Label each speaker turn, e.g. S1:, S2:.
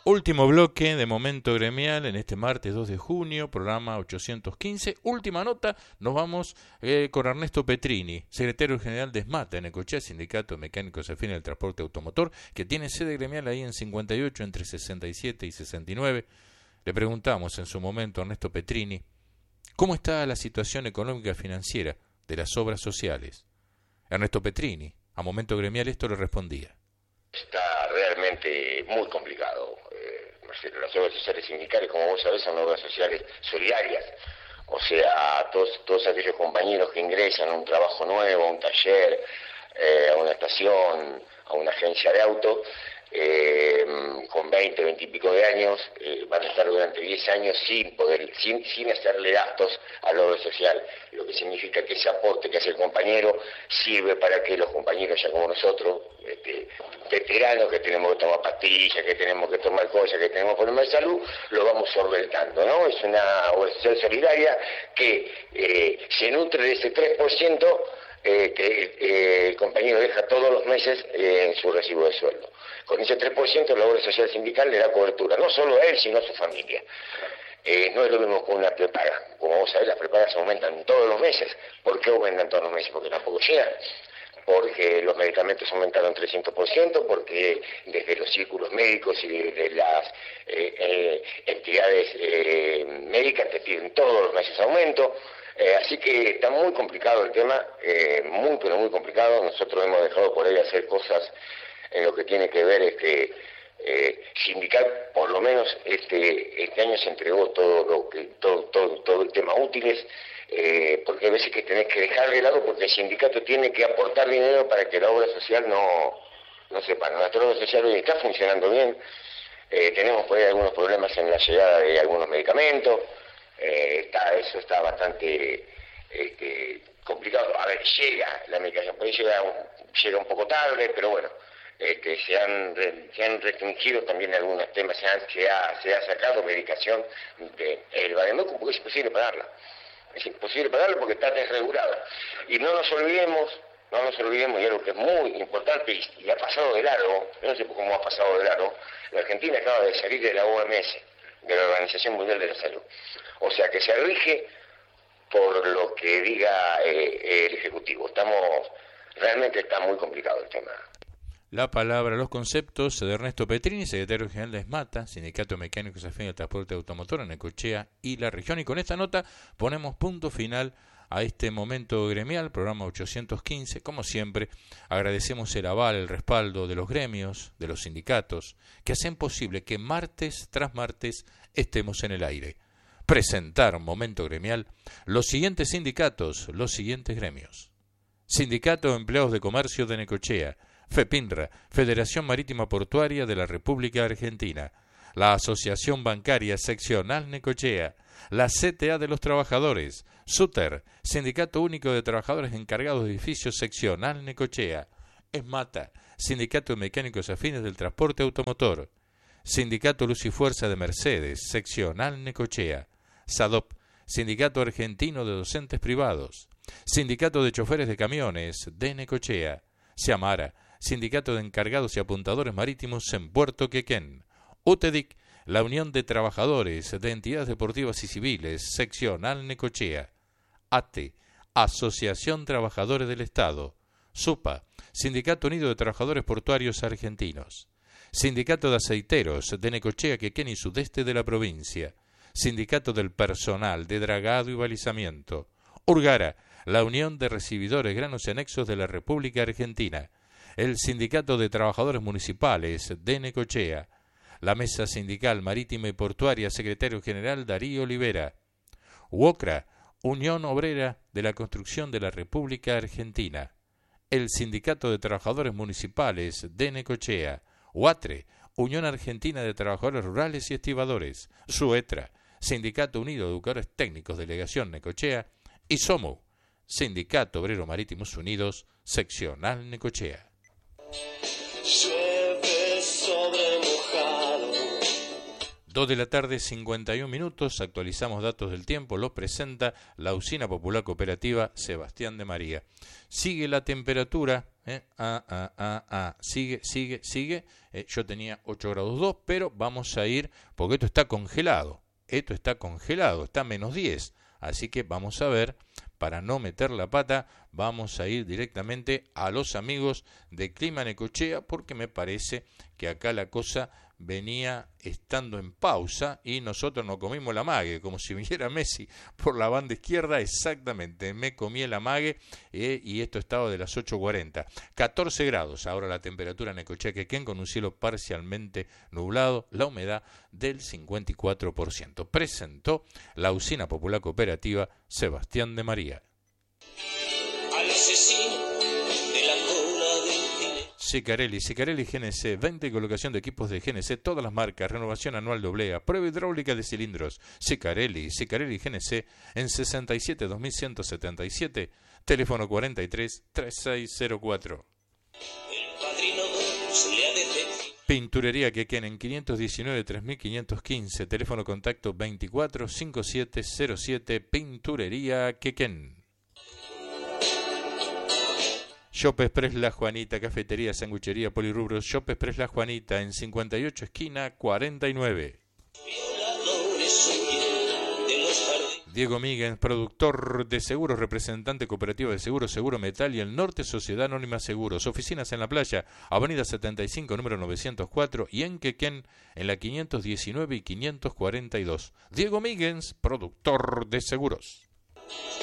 S1: Último bloque de Momento Gremial en este martes 2 de junio, programa 815. Última nota, nos vamos con Ernesto Petrini, secretario general de SMATA, en Necochea, Sindicato de Mecánicos Afines del Transporte Automotor, que tiene sede gremial ahí en 58, entre 67 y 69. Le preguntamos en su momento a Ernesto Petrini, ¿cómo está la situación económica y financiera de las obras sociales? Ernesto Petrini, a Momento Gremial, esto le respondía.
S2: Está realmente muy complicado. Marcelo, las obras sociales sindicales, como vos sabés, son obras sociales solidarias. O sea, todos aquellos compañeros que ingresan a un trabajo nuevo, a un taller, a una estación, a una agencia de auto, con 20 y pico de años, van a estar durante 10 años sin hacerle gastos a la obra social, lo que significa que ese aporte que hace el compañero sirve para que los compañeros ya como nosotros, veteranos que tenemos que tomar pastillas, que tenemos que tomar cosas, que tenemos problemas de salud, lo vamos solventando, ¿no? Es una obra social solidaria que se nutre de ese 3% que el compañero deja todos los meses en su recibo de sueldo. Con ese 3% la obra social sindical le da cobertura, no solo a él, sino a su familia. No es lo mismo con una prepaga. Como vos sabés, las prepagas aumentan todos los meses. ¿Por qué aumentan todos los meses? Porque tampoco llegan. Porque los medicamentos aumentaron 300%, porque desde los círculos médicos y desde las entidades médicas te piden todos los meses aumento. Así que está muy complicado el tema, muy pero muy complicado. Nosotros hemos dejado por ahí hacer cosas en lo que tiene que ver sindical. Por lo menos este año se entregó todo el tema útiles, porque hay veces que tenés que dejar de lado porque el sindicato tiene que aportar dinero para que la obra social no se pare. Nuestra obra social hoy está funcionando bien, tenemos por ahí algunos problemas en la llegada de algunos medicamentos. Eso está bastante complicado. A ver, llega la medicación, por ahí llega un poco tarde, pero bueno, se han restringido también algunos temas, se ha sacado medicación del Vademécum porque es imposible pagarla. Es imposible pagarla porque está desregulada. Y no nos olvidemos, y algo que es muy importante y ha pasado de largo, yo no sé cómo ha pasado de largo, la Argentina acaba de salir de la OMS, de la Organización Mundial de la Salud. O sea que se rige por lo que diga el Ejecutivo. Realmente está muy complicado el tema.
S1: La palabra, los conceptos de Ernesto Petrini, secretario general de SMATA, Sindicato de Mecánicos Afines del Transporte Automotor en Necochea y la región. Y con esta nota ponemos punto final a este Momento Gremial, programa 815. Como siempre, agradecemos el aval, el respaldo de los gremios, de los sindicatos, que hacen posible que martes tras martes estemos en el aire. Presentar Momento Gremial los siguientes sindicatos, los siguientes gremios. Sindicato de Empleados de Comercio de Necochea, FEPINRA, Federación Marítima Portuaria de la República Argentina, la Asociación Bancaria Seccional Necochea, la CTA de los Trabajadores, SUTER, Sindicato Único de Trabajadores Encargados de Edificios Seccional Necochea, SMATA, Sindicato de Mecánicos Afines del Transporte Automotor, Sindicato Luz y Fuerza de Mercedes, Seccional Necochea, SADOP, Sindicato Argentino de Docentes Privados, Sindicato de Choferes de Camiones de Necochea, SIAMARA, Sindicato de Encargados y Apuntadores Marítimos en Puerto Quequén, UTEDIC, la Unión de Trabajadores de Entidades Deportivas y Civiles, Seccional Necochea, ATE, Asociación Trabajadores del Estado, SUPA, Sindicato Unido de Trabajadores Portuarios Argentinos, Sindicato de Aceiteros de Necochea, Quequén y Sudeste de la provincia, Sindicato del Personal de Dragado y Balizamiento, URGARA, la Unión de Recibidores Granos y Anexos de la República Argentina, el Sindicato de Trabajadores Municipales de Necochea, la Mesa Sindical Marítima y Portuaria, Secretario General Darío Olivera, UOCRA, Unión Obrera de la Construcción de la República Argentina, el Sindicato de Trabajadores Municipales de Necochea, UATRE, Unión Argentina de Trabajadores Rurales y Estibadores, SUETRA, Sindicato Unido de Educadores Técnicos Delegación Necochea, y SOMU, Sindicato Obrero Marítimos Unidos, Seccional Necochea. 2 de la tarde, 51 minutos, actualizamos datos del tiempo, los presenta la Usina Popular Cooperativa Sebastián de María. Sigue la temperatura, sigue, yo tenía 8 grados 2, pero vamos a ir, porque esto está congelado, está a menos 10, así que vamos a ver, para no meter la pata, vamos a ir directamente a los amigos de Clima Necochea, porque me parece que acá la cosa venía estando en pausa y nosotros nos comimos la mague, como si viniera Messi por la banda izquierda, exactamente, me comí el amague y esto estaba de las 8:40, 14 grados ahora la temperatura en Necochea Quequén, con un cielo parcialmente nublado, la humedad del 54%. Presentó la Usina Popular Cooperativa Sebastián de María.
S3: Al asesino de la cola del
S1: Sicarelli GNC, venta y colocación de equipos de GNC, todas las marcas, renovación anual de oblea, prueba hidráulica de cilindros. Sicarelli GNC en 67-2177, teléfono 43-3604.
S3: El padrino se le ha detenido.
S1: Pinturería Quequén en 519-3515, teléfono contacto 24-5707, Pinturería Quequén. Shop Express La Juanita, cafetería, sanguchería, polirrubros. Shop Express La Juanita en 58 esquina 49. Diego Míguez, productor de seguros, representante cooperativo de seguros, Seguro Metal y el Norte Sociedad Anónima Seguros. Oficinas en La Playa, Avenida 75, número 904 y en Quequén en la 519 y 542. Diego Míguez, productor de seguros.